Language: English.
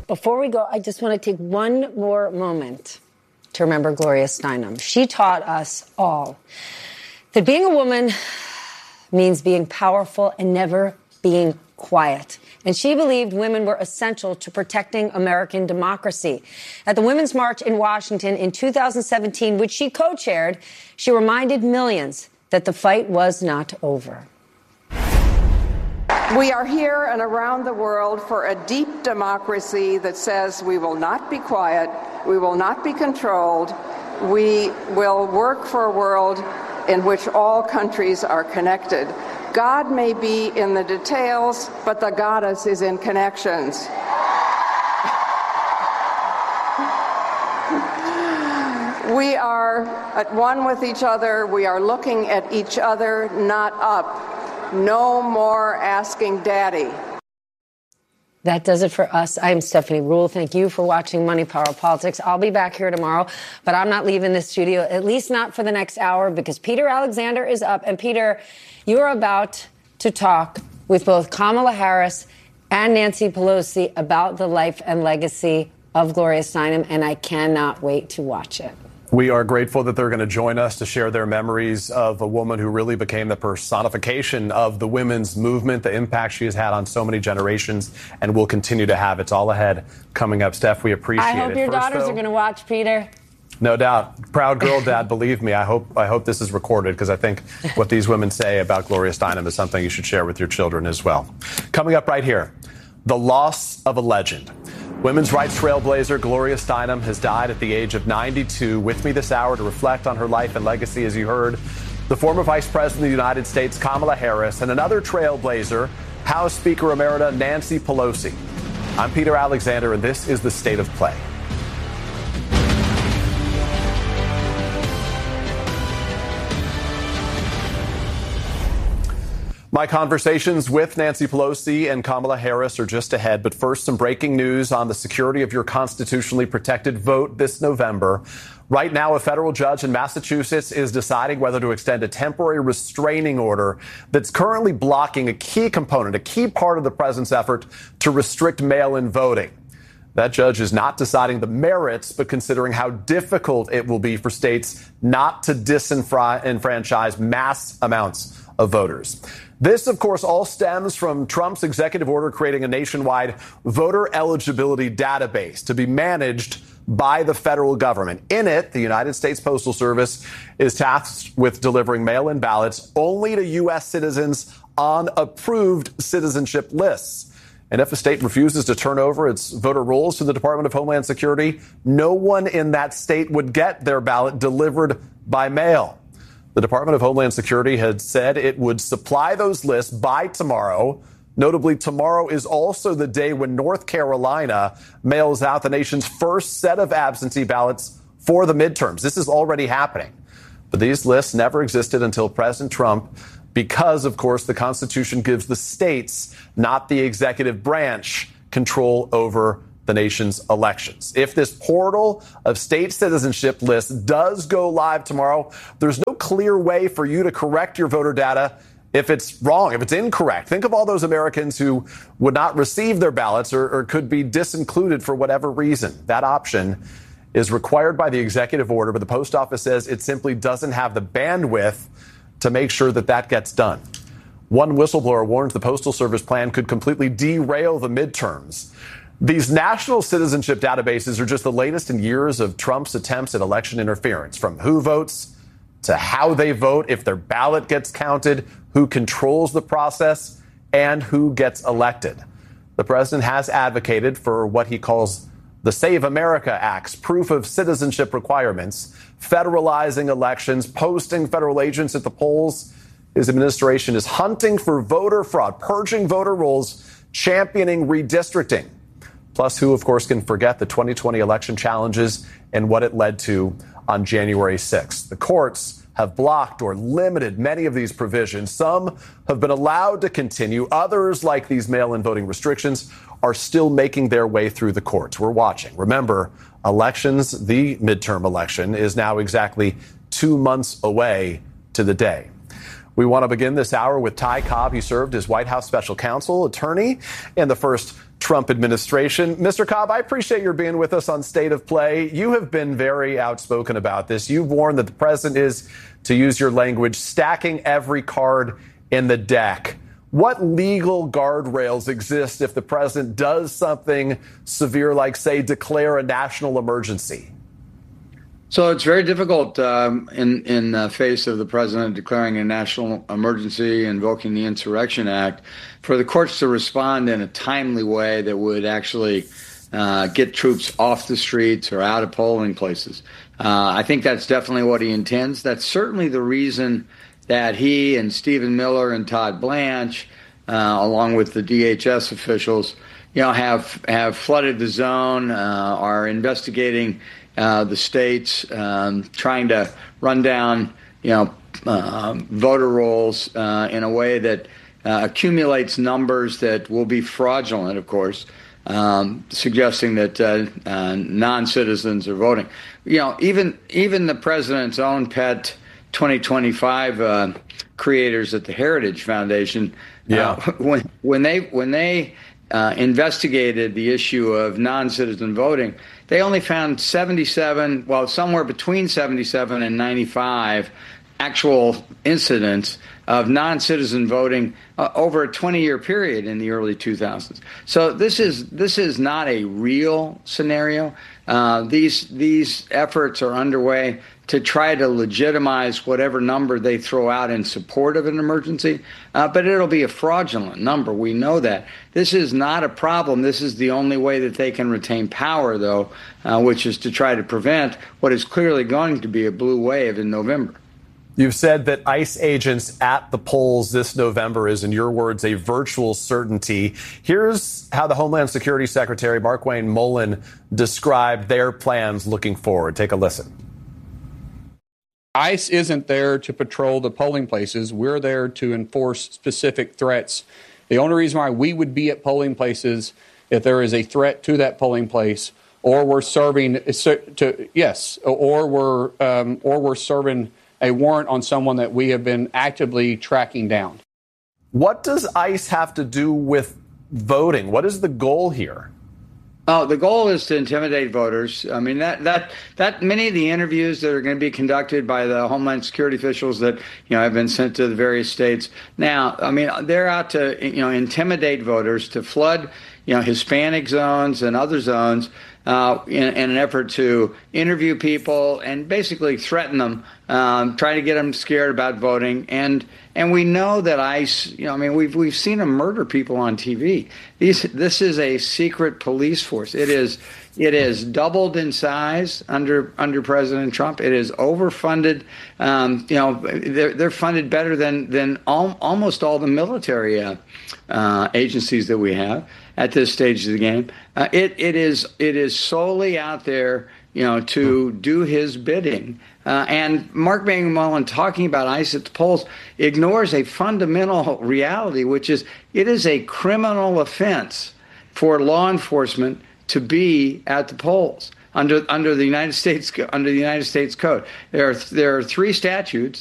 Before we go, I just want to take one more moment to remember Gloria Steinem. She taught us all that being a woman means being powerful and never being quiet. And she believed women were essential to protecting American democracy. At the Women's March in Washington in 2017, which she co-chaired, she reminded millions that the fight was not over. We are here and around the world for a deep democracy that says we will not be quiet, we will not be controlled, we will work for a world in which all countries are connected. God may be in the details, but the goddess is in connections. We are at one with each other. We are looking at each other, not up. No more asking daddy. That does it for us. I'm Stephanie Ruhle. Thank you for watching Money, Power, Politics. I'll be back here tomorrow, but I'm not leaving this studio, at least not for the next hour, because Peter Alexander is up. And Peter, you're about to talk with both Kamala Harris and Nancy Pelosi about the life and legacy of Gloria Steinem, and I cannot wait to watch it. We are grateful that they're going to join us to share their memories of a woman who really became the personification of the women's movement, the impact she has had on so many generations, and will continue to have. It's all ahead coming up. Steph, we appreciate it. I hope your daughters are going to watch, Peter. No doubt. Proud girl, Dad, believe me. I hope this is recorded, because I think what these women say about Gloria Steinem is something you should share with your children as well. Coming up right here, the loss of a legend. Women's rights trailblazer Gloria Steinem has died at the age of 92. With me this hour to reflect on her life and legacy, as you heard, the former Vice President of the United States, Kamala Harris, and another trailblazer, House Speaker Emerita Nancy Pelosi. I'm Peter Alexander, and this is The State of Play. My conversations with Nancy Pelosi and Kamala Harris are just ahead. But first, some breaking news on the security of your constitutionally protected vote this November. Right now, a federal judge in Massachusetts is deciding whether to extend a temporary restraining order that's currently blocking a key component, a key part of the president's effort to restrict mail-in voting. That judge is not deciding the merits, but considering how difficult it will be for states not to disenfranchise mass amounts of voters. This, of course, all stems from Trump's executive order creating a nationwide voter eligibility database to be managed by the federal government. In it, the United States Postal Service is tasked with delivering mail-in ballots only to U.S. citizens on approved citizenship lists. And if a state refuses to turn over its voter rolls to the Department of Homeland Security, no one in that state would get their ballot delivered by mail. The Department of Homeland Security had said it would supply those lists by tomorrow. Notably, tomorrow is also the day when North Carolina mails out the nation's first set of absentee ballots for the midterms. This is already happening. But these lists never existed until President Trump, because, of course, the Constitution gives the states, not the executive branch, control over the nation's elections. If this portal of state citizenship lists does go live tomorrow, there's no clear way for you to correct your voter data if it's wrong, if it's incorrect. Think of all those Americans who would not receive their ballots or could be disincluded for whatever reason. That option is required by the executive order, but the post office says it simply doesn't have the bandwidth to make sure that that gets done. One whistleblower warns the Postal Service plan could completely derail the midterms. These national citizenship databases are just the latest in years of Trump's attempts at election interference, from who votes to how they vote, if their ballot gets counted, who controls the process, and who gets elected. The president has advocated for what he calls the Save America Act's proof of citizenship requirements, federalizing elections, posting federal agents at the polls. His administration is hunting for voter fraud, purging voter rolls, championing redistricting. Plus, who, of course, can forget the 2020 election challenges and what it led to on January 6th. The courts have blocked or limited many of these provisions. Some have been allowed to continue. Others, like these mail-in voting restrictions, are still making their way through the courts. We're watching. Remember, elections, the midterm election, is now exactly 2 months away to the day. We want to begin this hour with Ty Cobb. He served as White House special counsel, attorney, and the first Trump administration. Mr. Cobb, I appreciate your being with us on State of Play. You have been very outspoken about this. You've warned that the president is, to use your language, stacking every card in the deck. What legal guardrails exist if the president does something severe, like, say, declare a national emergency? So it's very difficult in the face of the president declaring a national emergency, invoking the Insurrection Act, for the courts to respond in a timely way that would actually get troops off the streets or out of polling places. I think that's definitely what he intends. That's certainly the reason that he and Stephen Miller and Todd Blanche, along with the DHS officials, have flooded the zone, are investigating the states, trying to run down, voter rolls in a way that accumulates numbers that will be fraudulent, of course, suggesting that non-citizens are voting. Even the president's own pet 2025 creators at the Heritage Foundation, when they investigated the issue of non-citizen voting, they only found somewhere between 77 and 95 actual incidents of non-citizen voting over a 20-year period in the early 2000s. So this is not a real scenario. These efforts are underway to try to legitimize whatever number they throw out in support of an emergency, but it'll be a fraudulent number. We know that. This is not a problem. This is the only way that they can retain power, though, which is to try to prevent what is clearly going to be a blue wave in November. You've said that ICE agents at the polls this November is, in your words, a virtual certainty. Here's how the Homeland Security Secretary, Markwayne Mullin, described their plans looking forward. Take a listen. ICE isn't there to patrol the polling places. We're there to enforce specific threats. The only reason why we would be at polling places if there is a threat to that polling place, or we're serving a warrant on someone that we have been actively tracking down. What does ICE have to do with voting? What is the goal here? Oh, the goal is to intimidate voters. I mean, that many of the interviews that are going to be conducted by the Homeland Security officials that have been sent to the various states now, I mean, they're out to intimidate voters, to flood Hispanic zones and other zones in an effort to interview people and basically threaten them, try to get them scared about voting. And we know that ICE, we've seen them murder people on TV. This is a secret police force. It is doubled in size under President Trump. It is overfunded. They're funded better than almost all the military agencies that we have at this stage of the game. It is solely out there, to do his bidding. And Markwayne Mullin, talking about ICE at the polls, ignores a fundamental reality, which is it is a criminal offense for law enforcement to be at the polls under the United States Code. There are three statutes.